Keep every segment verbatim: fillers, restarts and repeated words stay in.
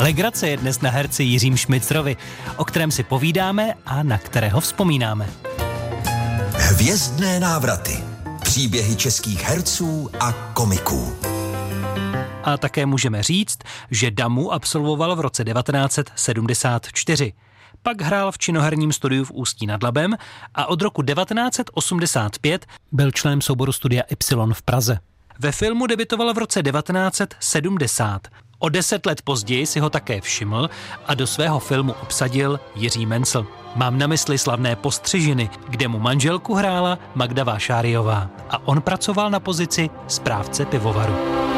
Legrace je dnes na herci Jiřím Šmicrovi, o kterém si povídáme a na kterého vzpomínáme. Hvězdné návraty. Příběhy českých herců a komiků. A také můžeme říct, že Damu absolvoval v roce devatenáct set sedmdesát čtyři. Pak hrál v činoherním studiu v Ústí nad Labem a od roku devatenáct set osmdesát pět byl členem souboru Studia Y v Praze. Ve filmu debutoval v roce devatenáct set sedmdesát. O deset let později si ho také všiml a do svého filmu obsadil Jiří Mencl. Mám na mysli slavné Postřižiny, kde mu manželku hrála Magda Vášáriová a on pracoval na pozici správce pivovaru.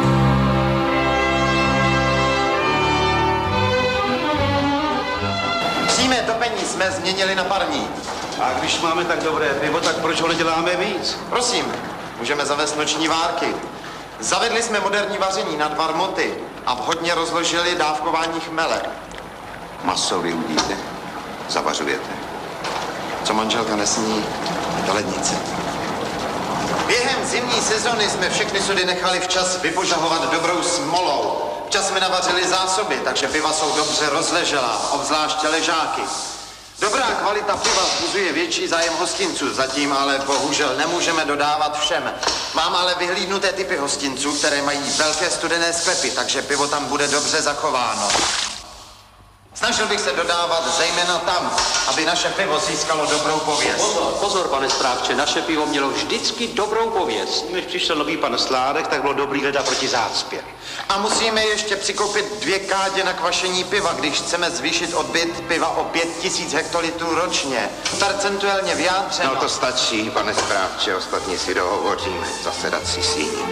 Přímé topení jsme změnili na parní. A když máme tak dobré pivo, tak proč ho neděláme víc? Prosím, můžeme zavést noční várky. Zavedli jsme moderní vaření na dva rmoty a vhodně rozložili dávkování chmele. Maso vyudíte, zavařujete. Co manželka nesní, do lednice. Během zimní sezony jsme všechny sudy nechali včas vypožahovat dobrou smolou. Včas jsme navařili zásoby, takže piva jsou dobře rozleželá, obzvláště ležáky. Dobrá kvalita piva vzbuzuje větší zájem hostinců, zatím ale bohužel nemůžeme dodávat všem. Mám ale vyhlídnuté typy hostinců, které mají velké studené sklepy, takže pivo tam bude dobře zachováno. Snažil bych se dodávat zejména tam, aby naše pivo získalo dobrou pověst. Pozor, pozor, pane správče, naše pivo mělo vždycky dobrou pověst. Než přišel nový pan Sládek, tak bylo dobrý leda proti zácpě. A musíme ještě přikoupit dvě kádě na kvašení piva, když chceme zvýšit odbyt piva o pět tisíc hektolitrů ročně. Percentuálně vyjádřeno. No to stačí, pane správče, ostatně si dohovoříme. Zasedací síni.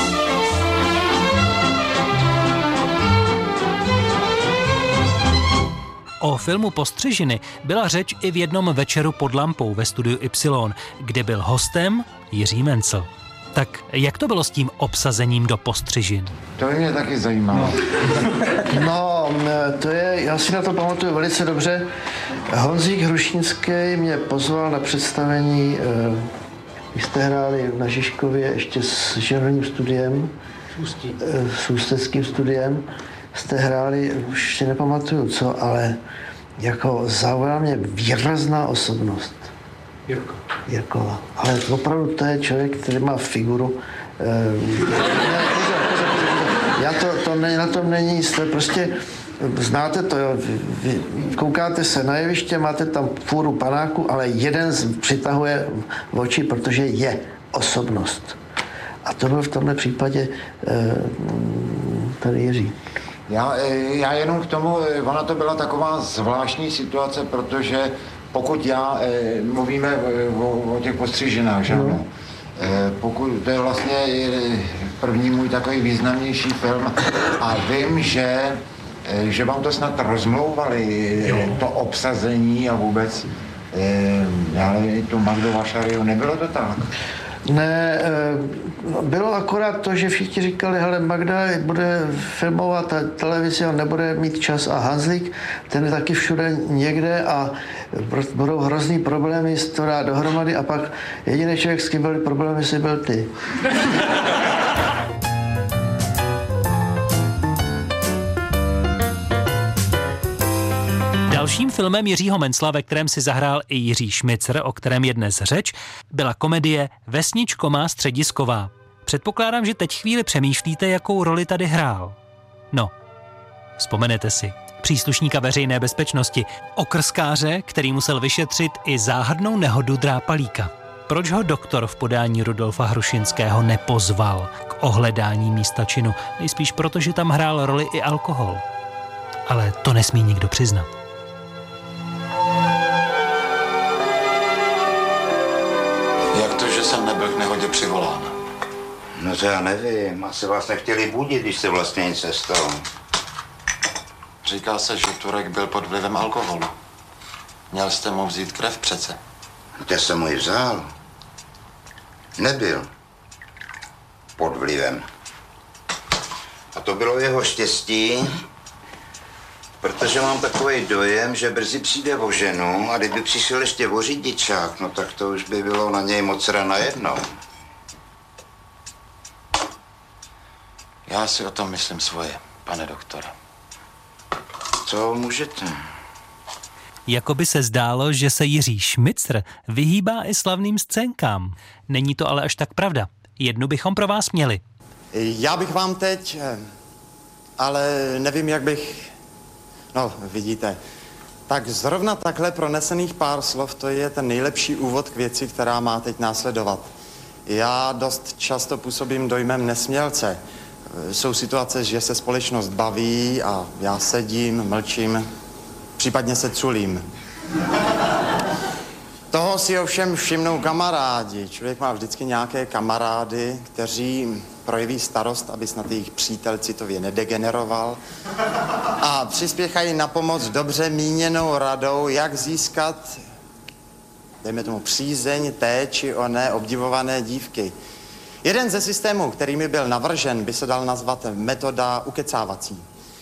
O filmu Postřižiny byla řeč i v jednom večeru pod lampou ve studiu Y, kde byl hostem Jiří Mencl. Tak jak to bylo s tím obsazením do Postřižin? To mě taky zajímalo. No, to je, já si na to pamatuju velice dobře. Honzík Hrušínský mě pozval na představení, když jste hráli na Žižkově ještě s živným studiem, s ústeckým studiem, jste hráli, už si nepamatuju co, ale jako zaujala mě výrazná osobnost. Jirko. Jirkova. Ale opravdu to je člověk, který má figuru. Já to, to ne, na tom není jisté. Prostě znáte to, jo. Vy, vy koukáte se na jeviště, máte tam fůru panáku, ale jeden z, přitahuje v oči, protože je osobnost. A to byl v tomhle případě tady Jiří. Já, já jenom k tomu, ona to byla taková zvláštní situace, protože pokud já, eh, mluvíme o, o těch Postřižinách, že ano, eh, pokud to je vlastně první můj takový významnější film a vím, že, eh, že vám to snad rozmlouvali, eh, to obsazení a vůbec, eh, já nevím, tu Magdu Vášáriovou, nebylo to tak? Ne, bylo akorát to, že všichni říkali, hele, Magda bude filmovat televizi a nebude mít čas a Hanzlík, ten je taky všude někde a budou hrozný problémy s to dát dohromady a pak jediný člověk, s kým byly problémy, si byl ty. Dalším filmem Jiřího Mencla, ve kterém si zahrál i Jiří Šmicr, o kterém je dnes řeč, byla komedie Vesničko má středisková. Předpokládám, že teď chvíli přemýšlíte, jakou roli tady hrál. No, vzpomenete si. Příslušníka veřejné bezpečnosti, okrskáře, který musel vyšetřit i záhadnou nehodu drápalíka. Proč ho doktor v podání Rudolfa Hrušinského nepozval k ohledání místa činu? Nejspíš proto, že tam hrál roli i alkohol. Ale to nesmí nikdo přiznat. Jak to, že jsem nebyl k nehodě přivolán? No to já nevím, asi vás nechtěli budit, když se vlastně nic nestalo. Říkal se, že Turek byl pod vlivem alkoholu. Měl jste mu vzít krev přece. To jsem mu ji vzal. Nebyl pod vlivem. A to bylo jeho štěstí, protože mám takový dojem, že brzy přijde o ženu a kdyby přišel ještě o řidičák, no tak to už by bylo na něj moc rana jednou. Já si o tom myslím svoje, pane doktore. Co můžete? Jakoby se zdálo, že se Jiří Šmicr vyhýbá i slavným scénkám. Není to ale až tak pravda. Jednu bychom pro vás měli. Já bych vám teď, ale nevím, jak bych, no vidíte, tak zrovna takhle pronesených pár slov, to je ten nejlepší úvod k věci, která má teď následovat. Já dost často působím dojmem nesmělce. Jsou situace, že se společnost baví a já sedím, mlčím, případně se culím. Toho si ovšem všimnou kamarádi. Člověk má vždycky nějaké kamarády, kteří projeví starost, aby snad jejich přítel citově nedegeneroval a přispěchají na pomoc dobře míněnou radou, jak získat, dejme tomu, přízeň té či oné obdivované dívky. Jeden ze systémů, který mi byl navržen, by se dal nazvat metoda ukecávací.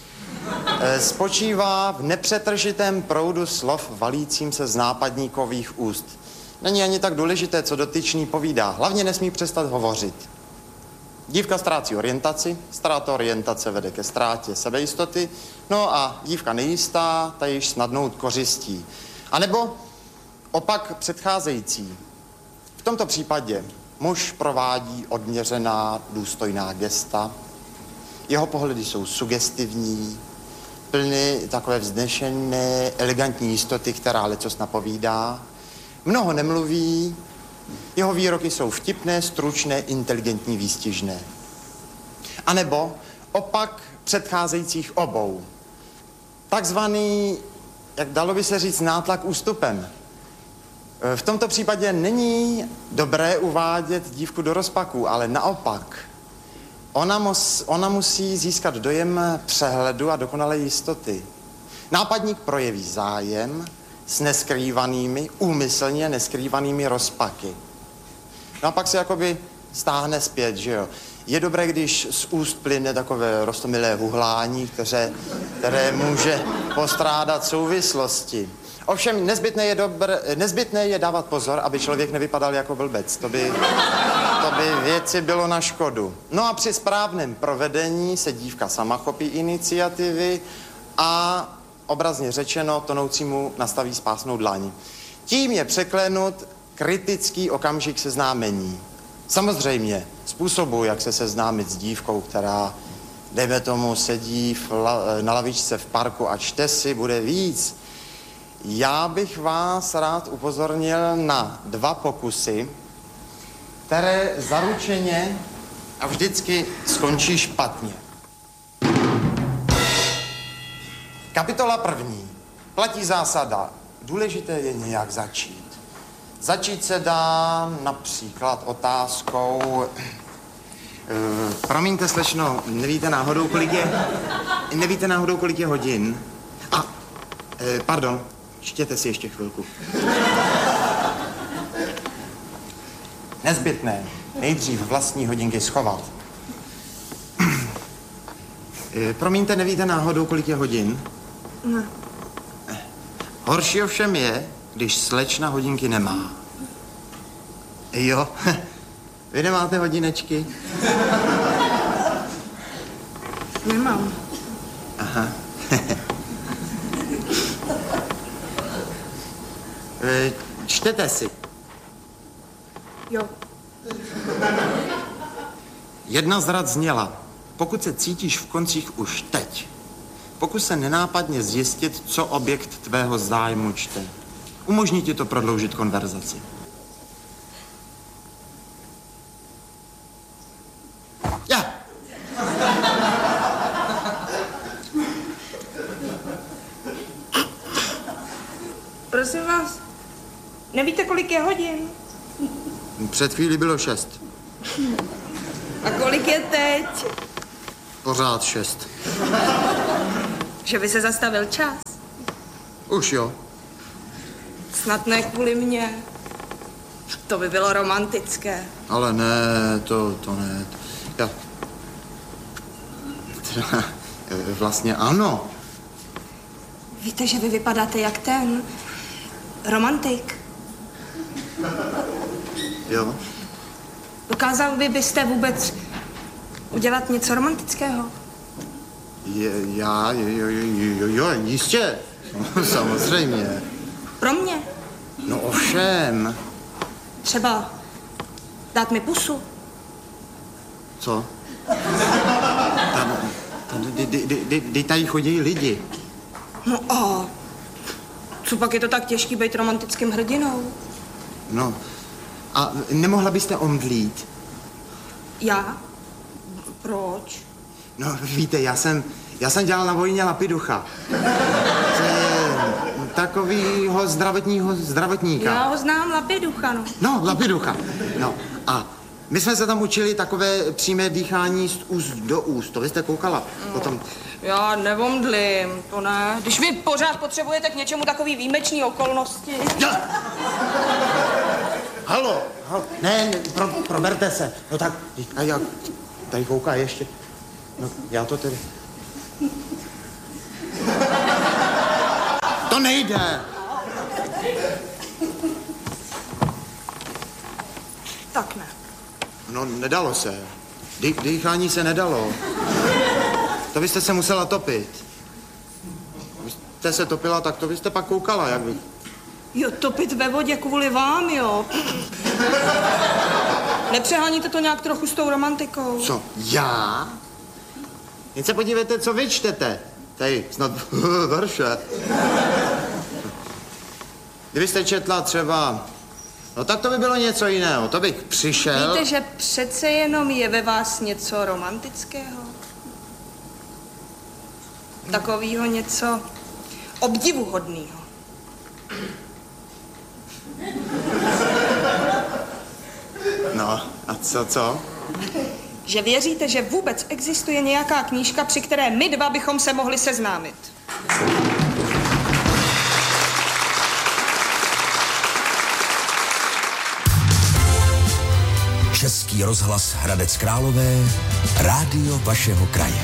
Spočívá v nepřetržitém proudu slov valícím se z nápadníkových úst. Není ani tak důležité, co dotyčný povídá. Hlavně nesmí přestat hovořit. Dívka ztrácí orientaci, ztráta orientace vede ke ztrátě sebejistoty, no a dívka nejistá, ta již snadnou kořistí. A nebo opak předcházející. V tomto případě muž provádí odměřená, důstojná gesta, jeho pohledy jsou sugestivní, plny takové vznešené, elegantní jistoty, která lecos napovídá. Mnoho nemluví, jeho výroky jsou vtipné, stručné, inteligentní, výstižné. A nebo opak předcházejících obou. Takzvaný, jak dalo by se říct, nátlak ústupem. V tomto případě není dobré uvádět dívku do rozpaků, ale naopak. Ona, mus, ona musí získat dojem přehledu a dokonalé jistoty. Nápadník projeví zájem s neskrývanými, úmyslně neskrývanými rozpaky. No a pak se jakoby stáhne zpět, že jo. Je dobré, když z úst plyne takové roztomilé huhlání, které, které může postrádat souvislosti. Ovšem nezbytné je, dobré, nezbytné je dávat pozor, aby člověk nevypadal jako blbec. To by, to by věci bylo na škodu. No a při správném provedení se dívka sama chopí iniciativy a obrazně řečeno tonoucímu nastaví spásnou dlaň. Tím je překlenut kritický okamžik seznámení. Samozřejmě způsobu, jak se seznámit s dívkou, která, dejme tomu, sedí v la, na lavičce v parku a čte si, bude víc. Já bych vás rád upozornil na dva pokusy, které zaručeně a vždycky skončí špatně. Kapitola první. Platí zásada. Důležité je nějak začít. Začít se dá například otázkou... Uh, promiňte, slečno, nevíte náhodou, kolik je... Nevíte náhodou, kolik je hodin? A, uh, pardon, čtěte si ještě chvilku. Nezbytné. Nejdřív vlastní hodinky schovat. Uh, promiňte, nevíte náhodou, kolik je hodin? Ne. Horší ovšem je, když slečna hodinky nemá. Jo, vy nemáte hodinečky? Nemám. Aha. Čtete si. Jo. Jedna z rad zněla, pokud se cítíš v koncích už teď, pokus se nenápadně zjistit, co objekt tvého zájmu čte. Umožní ti to prodloužit konverzaci. Já! Prosím vás, nevíte, kolik je hodin? Před chvílí bylo šest. A kolik je teď? Pořád šest. Že by se zastavil čas? Už jo. Snad ne kvůli mně. To by bylo romantické. Ale ne, to, to ne. Já... Teda, vlastně ano. Víte, že vy vypadáte jak ten romantik. Jo. Dokázal by byste vůbec udělat něco romantického? Je, já, jo, jo, jo, jo, jistě, samozřejmě. Pro mě? No ovšem. Třeba dát mi pusu. Co? Tam, tam, kdy tady chodí lidi. No a co pak je to tak těžký být romantickým hrdinou? No, a nemohla byste omdlít? Já? Proč? No, víte, já jsem, já jsem dělal na vojně lapiducha. To je takovýho zdravotního zdravotníka. Já ho znám, lapiducha, no. No, lapiducha. No, a my jsme se tam učili takové přímé dýchání z úst do úst. To vy jste koukala no. Potom. Já nevomdlím, to ne. Když vy pořád potřebujete k něčemu takový výjimečný okolnosti. Ja. Halo, halo. Ne, ne pro, proberte se. No tak, a já tady kouká ještě. No, já to tedy. To nejde. Tak ne. No, nedalo se. Dý, dýchání se nedalo. To byste se musela topit. Kdybyste se topila, tak to byste pak koukala, jak by. Jo, topit ve vodě kvůli vám, jo. Nepřeháníte to nějak trochu s tou romantikou? Co, já? Jen se podívejte, co vy čtete. Tady, snad verše. Kdybyste četla třeba... No tak to by bylo něco jiného, to bych přišel... Víte, že přece jenom je ve vás něco romantického? Takovýho něco obdivuhodného. No, a co, co? Že věříte, že vůbec existuje nějaká knížka, při které my dva bychom se mohli seznámit. Český rozhlas Hradec Králové, rádio vašeho kraje.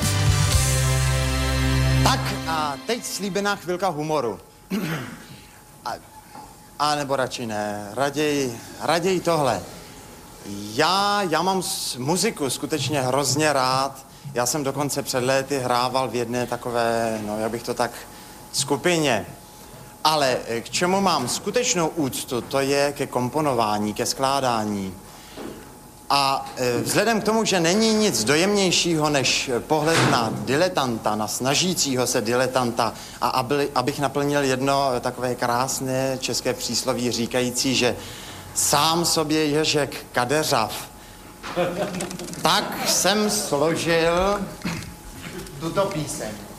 Tak a teď slíbená chvilka humoru. A, a nebo radši ne, raději, raději tohle. Já, já mám muziku skutečně hrozně rád. Já jsem dokonce před léty hrával v jedné takové, no jak bych to tak, skupině. Ale k čemu mám skutečnou úctu, to je ke komponování, ke skládání. A vzhledem k tomu, že není nic dojemnějšího než pohled na diletanta, na snažícího se diletanta, a aby, abych naplnil jedno takové krásné české přísloví říkající, že sám sobě ježek kadeřav, tak jsem složil tuto píseň.